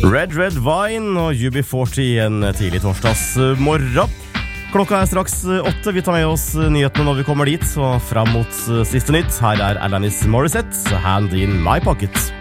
Red Red Wine og UB40 en tidlig torsdagsmorgen. Klokka straks 8. Vi tar med oss nyhetene når vi kommer dit, og frem mot siste nytt. Her Alanis Morissette, Hand in my pocket.